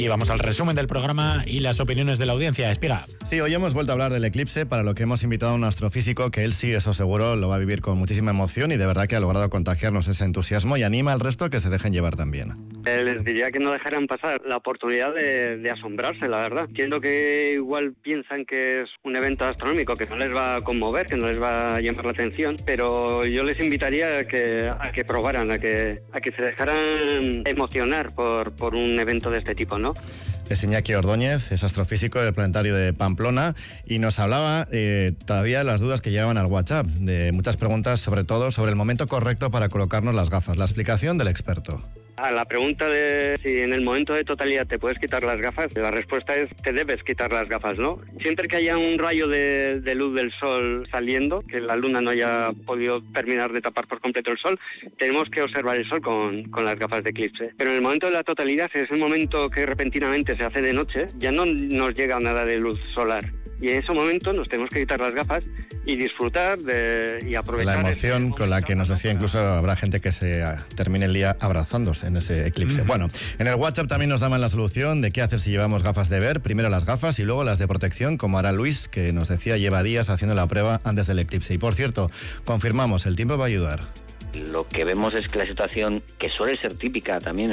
Y vamos al resumen del programa y las opiniones de la audiencia. Espiga. Sí, hoy hemos vuelto a hablar del eclipse, para lo que hemos invitado a un astrofísico que él sí, eso seguro, lo va a vivir con muchísima emoción y de verdad que ha logrado contagiarnos ese entusiasmo y anima al resto que se dejen llevar también. Les diría que no dejaran pasar la oportunidad de asombrarse, la verdad. Entiendo que igual piensan que es un evento astronómico que no les va a conmover, que no les va a llamar la atención, pero yo les invitaría a que probaran, a que se dejaran emocionar por un evento de este tipo, ¿no? Es Iñaki Ordóñez, es astrofísico del planetario de Pamplona y nos hablaba todavía de las dudas que llegaban al WhatsApp, de muchas preguntas, sobre todo sobre el momento correcto para colocarnos las gafas. La explicación del experto. A la pregunta de si en el momento de totalidad te puedes quitar las gafas, la respuesta es te debes quitar las gafas, ¿no? Siempre que haya un rayo de luz del sol saliendo, que la luna no haya podido terminar de tapar por completo el sol, tenemos que observar el sol con las gafas de eclipse. Pero en el momento de la totalidad, es el momento que repentinamente se hace de noche, ya no nos llega nada de luz solar. Y en ese momento nos tenemos que quitar las gafas y disfrutar y aprovechar. La emoción con la que nos decía, incluso habrá gente que se termine el día abrazándose en ese eclipse. Bueno, en el WhatsApp también nos daban la solución de qué hacer si llevamos gafas de ver. Primero las gafas y luego las de protección, como hará Luis, que nos decía lleva días haciendo la prueba antes del eclipse. Y por cierto, confirmamos, el tiempo va a ayudar. Lo que vemos es que la situación, que suele ser típica también